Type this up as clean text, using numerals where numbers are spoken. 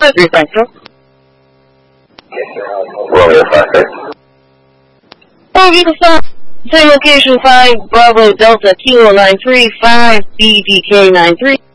Central. Romeo 56. Oh, you can stop. Same location 5 Bravo Delta Kilo 935 BDK 93.